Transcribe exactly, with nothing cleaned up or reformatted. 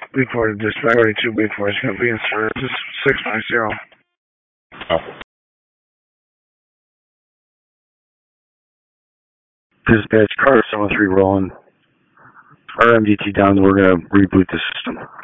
Before dispatch forty-two, before it's going to be in service six nine zero. Oh. Dispatch car seven three rolling. R M D T down, we're going to reboot the system.